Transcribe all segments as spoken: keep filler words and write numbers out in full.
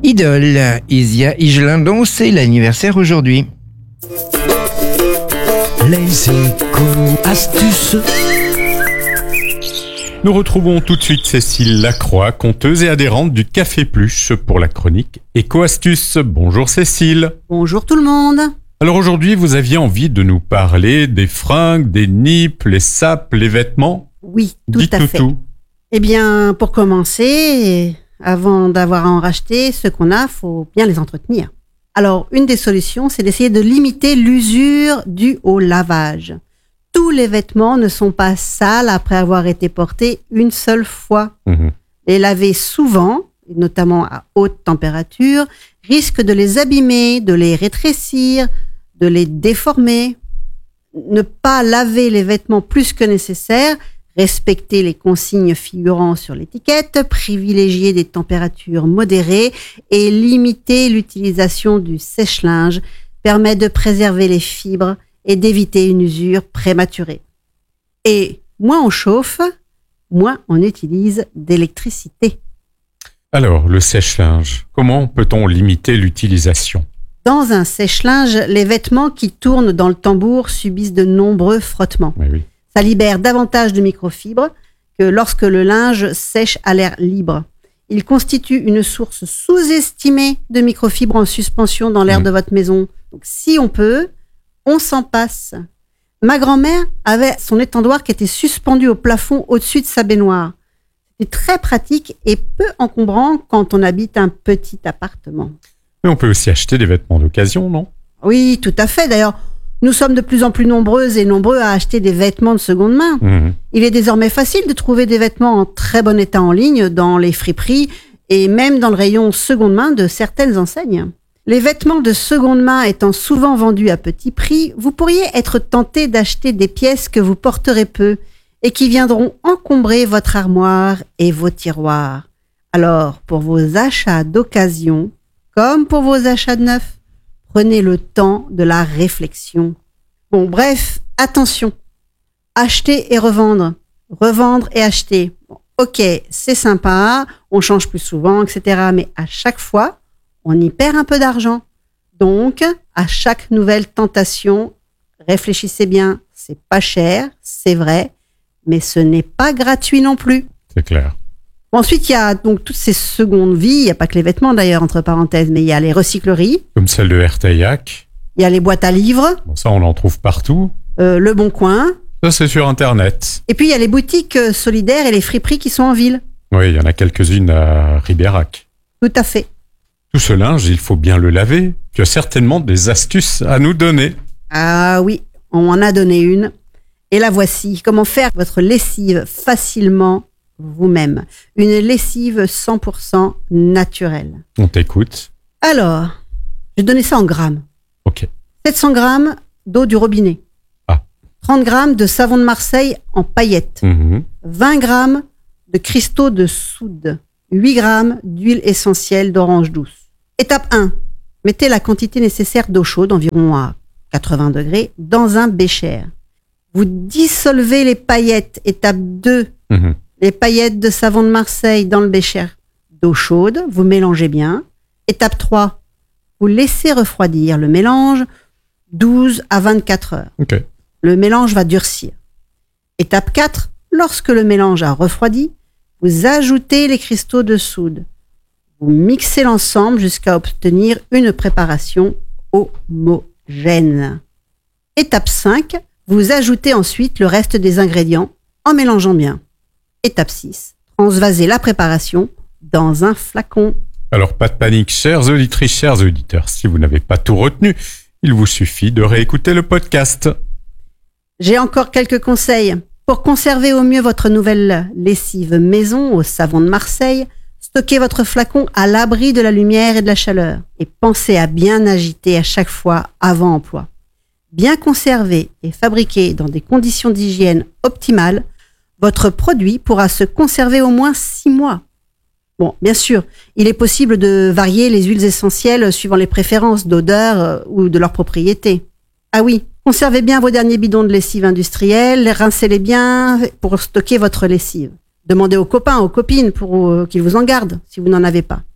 Idole, Isia Igelindon, c'est l'anniversaire aujourd'hui. Les éco-astuces. Nous retrouvons tout de suite Cécile Lacroix, conteuse et adhérente du Café Pluche pour la chronique Éco-Astuces. Bonjour Cécile. Bonjour tout le monde. Alors aujourd'hui, vous aviez envie de nous parler des fringues, des nippes, les sapes, les vêtements. Oui, tout Dites à tout fait. tout. Eh bien, pour commencer, avant d'avoir à en racheter, ce qu'on a, faut bien les entretenir. Alors, une des solutions, c'est d'essayer de limiter l'usure due au lavage. Tous les vêtements ne sont pas sales après avoir été portés une seule fois. Mmh. Les laver souvent, notamment à haute température, risque de les abîmer, de les rétrécir, de les déformer. Ne pas laver les vêtements plus que nécessaire, respecter les consignes figurant sur l'étiquette, privilégier des températures modérées et limiter l'utilisation du sèche-linge permet de préserver les fibres et d'éviter une usure prématurée. Et moins on chauffe, moins on utilise d'électricité. Alors, le sèche-linge, comment peut-on limiter l'utilisation ? Dans un sèche-linge, les vêtements qui tournent dans le tambour subissent de nombreux frottements. Oui, oui. Ça libère davantage de microfibres que lorsque le linge sèche à l'air libre. Il constitue une source sous-estimée de microfibres en suspension dans l'air mmh. de votre maison. Donc, si on peut, on s'en passe. Ma grand-mère avait son étendoir qui était suspendu au plafond au-dessus de sa baignoire. C'est très pratique et peu encombrant quand on habite un petit appartement. Mais on peut aussi acheter des vêtements d'occasion, non ? Oui, tout à fait. D'ailleurs, nous sommes de plus en plus nombreuses et nombreux à acheter des vêtements de seconde main. mmh. Il est désormais facile de trouver des vêtements en très bon état en ligne dans les friperies et même dans le rayon seconde main de certaines enseignes. Les vêtements de seconde main étant souvent vendus à petit prix, vous pourriez être tenté d'acheter des pièces que vous porterez peu et qui viendront encombrer votre armoire et vos tiroirs. Alors, pour vos achats d'occasion, comme pour vos achats de neuf, prenez le temps de la réflexion. Bon, bref, attention. Acheter et revendre. Revendre et acheter. Bon, ok, c'est sympa, on change plus souvent, et cetera. Mais à chaque fois, on y perd un peu d'argent. Donc, à chaque nouvelle tentation, réfléchissez bien. C'est pas cher, c'est vrai, mais ce n'est pas gratuit non plus. C'est clair. Bon, ensuite, il y a donc toutes ces secondes vies. Il n'y a pas que les vêtements d'ailleurs, entre parenthèses, mais il y a les recycleries. Comme celle de Hertaillac. Il y a les boîtes à livres, Bon, ça, on en trouve partout. euh, le Bon Coin. Ça, c'est sur Internet. Et puis, il y a les boutiques euh, solidaires et les friperies qui sont en ville. Oui, il y en a quelques-unes à Ribérac. Tout à fait. Tout ce linge, il faut bien le laver. Tu as certainement des astuces à nous donner. Ah oui, on m'en a donné une. Et la voici. Comment faire votre lessive facilement vous-même. Une lessive cent pour cent naturelle. On t'écoute. Alors, je vais donner ça en grammes. Ok. sept cents grammes d'eau du robinet. Ah. trente grammes de savon de Marseille en paillettes. Mmh. vingt grammes de cristaux de soude. huit grammes d'huile essentielle d'orange douce. Étape un. Mettez la quantité nécessaire d'eau chaude, environ à quatre-vingts degrés, dans un bécher. Vous dissolvez les paillettes. Étape deux. Mmh. Les paillettes de savon de Marseille dans le bécher d'eau chaude. Vous mélangez bien. Étape trois. Vous laissez refroidir le mélange douze à vingt-quatre heures. Ok. Le mélange va durcir. Étape quatre. Lorsque le mélange a refroidi, vous ajoutez les cristaux de soude. Vous mixez l'ensemble jusqu'à obtenir une préparation homogène. Étape cinq. Vous ajoutez ensuite le reste des ingrédients en mélangeant bien. Étape six. Transvasez la préparation dans un flacon. Alors, pas de panique, chères auditrices, chers auditeurs. Si vous n'avez pas tout retenu, il vous suffit de réécouter le podcast. J'ai encore quelques conseils. Pour conserver au mieux votre nouvelle lessive maison au savon de Marseille, stockez votre flacon à l'abri de la lumière et de la chaleur. Et pensez à bien agiter à chaque fois avant emploi. Bien conservé et fabriqué dans des conditions d'hygiène optimales, votre produit pourra se conserver au moins six mois. Bon, bien sûr, il est possible de varier les huiles essentielles suivant les préférences d'odeur ou de leur propriété. Ah oui, conservez bien vos derniers bidons de lessive industrielle, rincez-les bien pour stocker votre lessive. Demandez aux copains, aux copines pour qu'ils vous en gardent si vous n'en avez pas.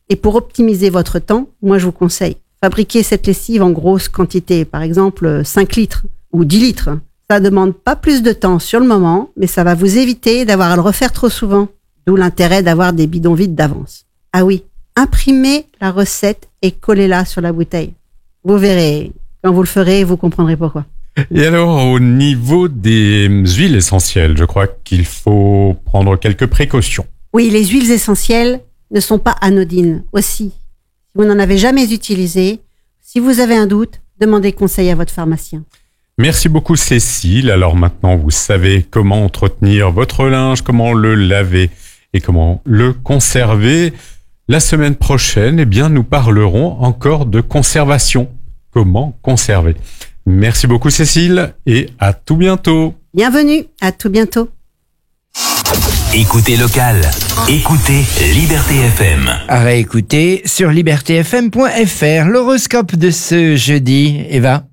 Et pour optimiser votre temps, moi je vous conseille, fabriquer cette lessive en grosse quantité, par exemple cinq litres ou dix litres. Ça demande pas plus de temps sur le moment, mais ça va vous éviter d'avoir à le refaire trop souvent. D'où l'intérêt d'avoir des bidons vides d'avance. Ah oui, imprimez la recette et collez-la sur la bouteille. Vous verrez, quand vous le ferez, vous comprendrez pourquoi. Et alors, au niveau des huiles essentielles, je crois qu'il faut prendre quelques précautions. Oui, les huiles essentielles ne sont pas anodines aussi. Si vous n'en avez jamais utilisé, si vous avez un doute, demandez conseil à votre pharmacien. Merci beaucoup Cécile. Alors maintenant, vous savez comment entretenir votre linge, comment le laver et comment le conserver. La semaine prochaine, eh bien, nous parlerons encore de conservation. Comment conserver. Merci beaucoup Cécile et à tout bientôt. Bienvenue, à tout bientôt. Écoutez local, écoutez Liberté F M. À réécouter sur liberté f m point f r. L'horoscope de ce jeudi, Eva.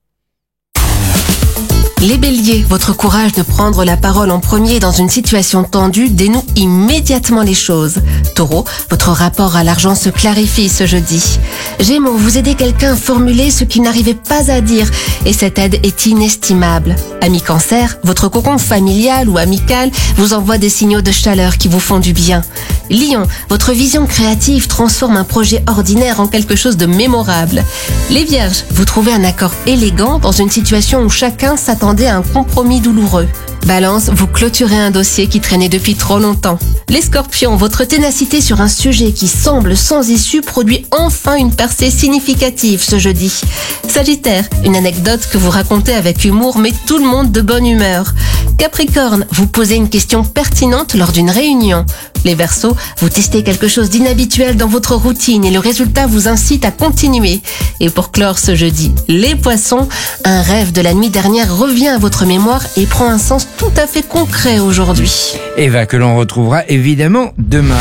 Les béliers, votre courage de prendre la parole en premier dans une situation tendue dénoue immédiatement les choses. Taureau, votre rapport à l'argent se clarifie ce jeudi. Gémeaux, vous aidez quelqu'un à formuler ce qu'il n'arrivait pas à dire et cette aide est inestimable. Amis cancer, votre cocon familial ou amical vous envoie des signaux de chaleur qui vous font du bien. Lion, votre vision créative transforme un projet ordinaire en quelque chose de mémorable. Les vierges, vous trouvez un accord élégant dans une situation où chacun s'attendait à un compromis douloureux. Balance, vous clôturez un dossier qui traînait depuis trop longtemps. Les scorpions, votre ténacité sur un sujet qui semble sans issue produit enfin une percée significative ce jeudi. Sagittaire, une anecdote que vous racontez avec humour met tout le monde de bonne humeur. Capricorne, vous posez une question pertinente lors d'une réunion. Les Verseaux, vous testez quelque chose d'inhabituel dans votre routine et le résultat vous incite à continuer. Et pour clore ce jeudi, les Poissons, un rêve de la nuit dernière revient à votre mémoire et prend un sens tout à fait concret aujourd'hui. Eva que l'on retrouvera évidemment demain.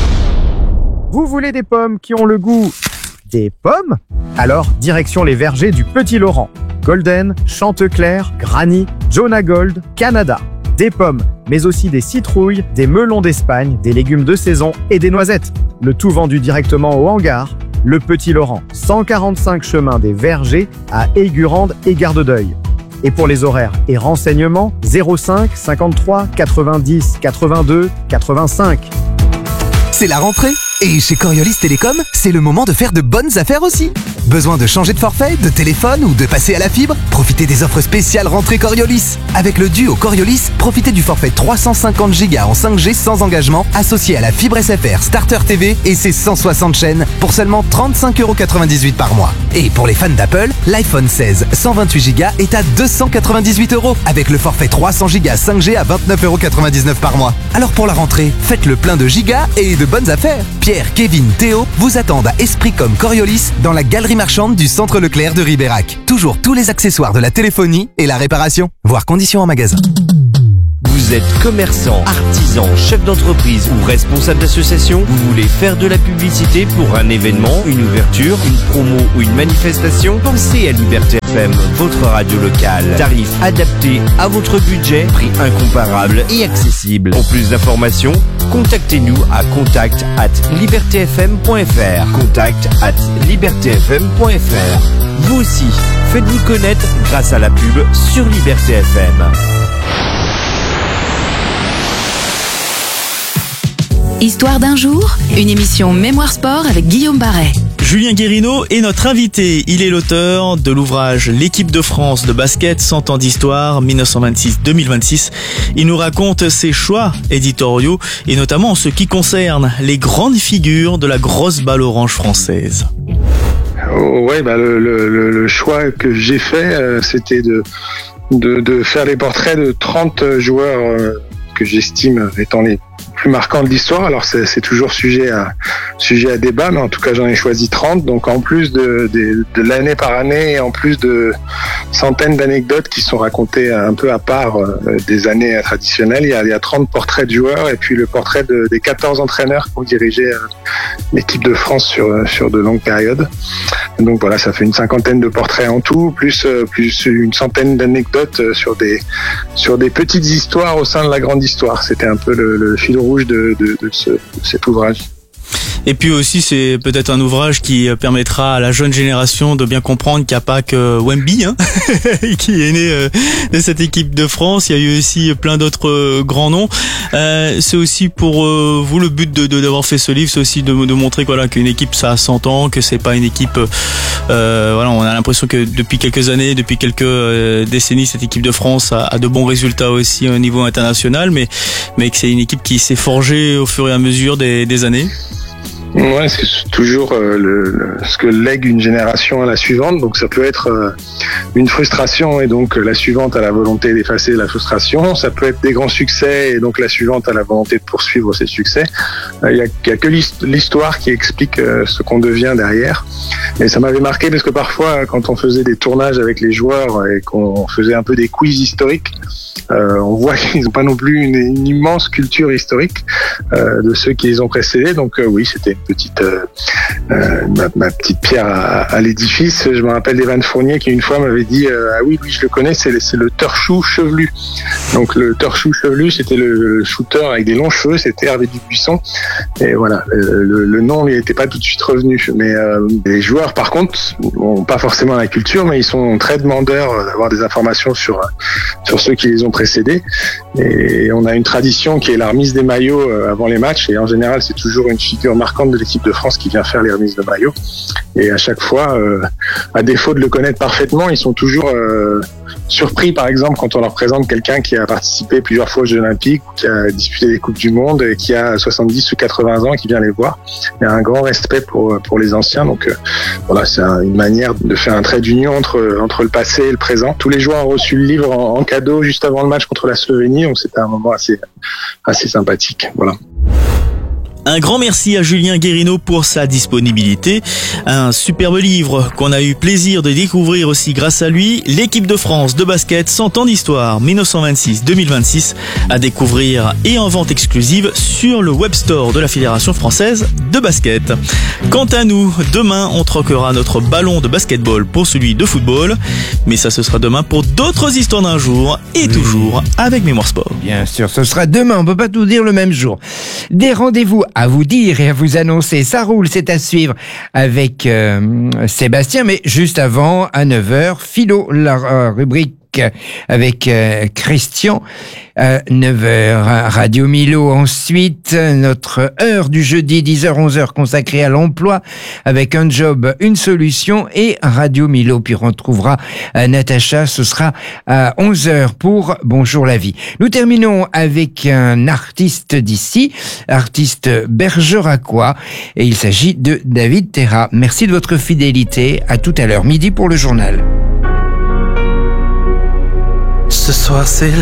Vous voulez des pommes qui ont le goût des pommes? Alors, direction les vergers du Petit Laurent. Golden, Chanteclair, Granny, Jonah Gold, Canada. Des pommes, mais aussi des citrouilles, des melons d'Espagne, des légumes de saison et des noisettes. Le tout vendu directement au hangar. Le Petit Laurent, cent quarante-cinq chemin des Vergers à Aigurande et Garde-d'Œil. Et pour les horaires et renseignements, zéro cinq cinquante-trois quatre-vingt-dix quatre-vingt-deux quatre-vingt-cinq. C'est la rentrée et chez Coriolis Télécom, c'est le moment de faire de bonnes affaires aussi. Besoin de changer de forfait, de téléphone ou de passer à la fibre? Profitez des offres spéciales rentrée Coriolis. Avec le duo Coriolis, profitez du forfait trois cent cinquante giga en cinq G sans engagement associé à la fibre S F R Starter T V et ses cent soixante chaînes pour seulement trente-cinq euros quatre-vingt-dix-huit par mois. Et pour les fans d'Apple, l'iPhone seize cent vingt-huit giga est à deux cent quatre-vingt-dix-huit euros avec le forfait trois cents giga cinq G à vingt-neuf euros quatre-vingt-dix-neuf par mois. Alors pour la rentrée, faites le plein de gigas et de bonnes affaires. Pierre, Kevin, Théo vous attendent à Esprit comme Coriolis dans la galerie marchande du centre Leclerc de Ribérac. Toujours tous les accessoires de la téléphonie et la réparation. Voir conditions en magasin. Vous êtes commerçant, artisan, chef d'entreprise ou responsable d'association? Vous voulez faire de la publicité pour un événement, une ouverture, une promo ou une manifestation? Pensez à Liberté F M, votre radio locale. Tarif adapté à votre budget, prix incomparable et accessible. Pour plus d'informations, contactez-nous à contact arobase liberté f m point f r. contact arobase liberté f m point f r. Vous aussi, faites-vous connaître grâce à la pub sur Liberté F M. Histoire d'un jour, une émission Mémoire Sport avec Guillaume Barret. Julien Guérino est notre invité. Il est l'auteur de l'ouvrage L'équipe de France de basket, cent ans d'histoire, mille neuf cent vingt-six deux mille vingt-six. Il nous raconte ses choix éditoriaux et notamment en ce qui concerne les grandes figures de la grosse balle orange française. Oh, ouais, bah le, le, le choix que j'ai fait, euh, c'était de, de, de faire les portraits de trente joueurs euh, que j'estime étant les plus marquants de l'histoire. Alors c'est, c'est toujours sujet à sujet à débat, mais en tout cas j'en ai choisi trente. Donc en plus de, de, de l'année par année, et en plus de centaines d'anecdotes qui sont racontées un peu à part euh, des années traditionnelles, il y a, il y a trente portraits de joueurs et puis le portrait de, des quatorze entraîneurs qui ont dirigé euh, l'équipe de France sur sur de longues périodes. Donc voilà, ça fait une cinquantaine de portraits en tout, plus euh, plus une centaine d'anecdotes euh, sur des sur des petites histoires au sein de la grande histoire. C'était un peu le, le fil rouge de, de, de, ce, de cet ouvrage. Et puis aussi, c'est peut-être un ouvrage qui permettra à la jeune génération de bien comprendre qu'il n'y a pas que Wemby hein, qui est né euh, de cette équipe de France. Il y a eu aussi plein d'autres euh, grands noms. Euh, c'est aussi pour euh, vous le but de, de d'avoir fait ce livre, c'est aussi de, de montrer voilà qu'une équipe ça a cent ans, que c'est pas une équipe. Euh, voilà, on a l'impression que depuis quelques années, depuis quelques euh, décennies, cette équipe de France a, a de bons résultats aussi au niveau international, mais mais que c'est une équipe qui s'est forgée au fur et à mesure des, des années. Ouais, c'est toujours euh, le, le, ce que lègue une génération à la suivante. Donc ça peut être euh, une frustration et donc la suivante a la volonté d'effacer la frustration. Ça peut être des grands succès et donc la suivante a la volonté de poursuivre ces succès. Il euh, y, a, y a que l'histoire qui explique euh, ce qu'on devient derrière. Et ça m'avait marqué parce que parfois, quand on faisait des tournages avec les joueurs et qu'on faisait un peu des quiz historiques, euh, on voit qu'ils n'ont pas non plus une, une immense culture historique euh, de ceux qui les ont précédés. Donc euh, oui, c'était petite euh, euh, ma, ma petite pierre à, à l'édifice. Je me rappelle d'Evan Fournier qui une fois m'avait dit euh, ah oui oui je le connais, c'est, c'est le Torchou chevelu. Donc le Torchou chevelu, c'était le, le shooter avec des longs cheveux, c'était Hervé Dubuisson. Et voilà, le, le, le nom n'était pas tout de suite revenu. Mais euh, les joueurs par contre n'ont pas forcément la culture, mais ils sont très demandeurs d'avoir des informations sur sur ceux qui les ont précédés. Et on a une tradition qui est la remise des maillots avant les matchs. Et en général, c'est toujours une figure marquante de l'équipe de France qui vient faire les remises de maillots. Et à chaque fois, euh, à défaut de le connaître parfaitement, ils sont toujours euh, surpris, par exemple, quand on leur présente quelqu'un qui a participé plusieurs fois aux Jeux Olympiques, qui a disputé des Coupes du Monde et qui a soixante-dix ou quatre-vingts ans, qui vient les voir. Il y a un grand respect pour pour les anciens. Donc euh, voilà, c'est un, une manière de faire un trait d'union entre entre le passé et le présent. Tous les joueurs ont reçu le livre en, en cadeau juste avant le match contre la Slovénie, donc c'était un moment assez assez sympathique. Voilà. Un grand merci à Julien Guérino pour sa disponibilité. Un superbe livre qu'on a eu plaisir de découvrir aussi grâce à lui. L'équipe de France de basket, cent ans d'histoire, dix-neuf cent vingt-six deux mille vingt-six, à découvrir et en vente exclusive sur le web store de la Fédération française de basket. Quant à nous, demain, on troquera notre ballon de basketball pour celui de football. Mais ça, ce sera demain pour d'autres histoires d'un jour et toujours avec Mémoire Sport. Bien sûr, ce sera demain, on peut pas tout dire le même jour. Des rendez-vous à vous dire et à vous annoncer. Ça roule, c'est à suivre avec euh, Sébastien, mais juste avant, à neuf heures, Philo, la euh, rubrique avec euh, Christian. Euh, neuf heures, Radio Milo. Ensuite, notre heure du jeudi, dix heures, onze heures, consacrée à l'emploi avec un job, une solution et Radio Milo. Puis on retrouvera euh, Natacha, ce sera à onze heures pour Bonjour la vie. Nous terminons avec un artiste d'ici, artiste bergeracois, et il s'agit de David Terra. Merci de votre fidélité. À tout à l'heure, midi pour le journal. Ce soir c'est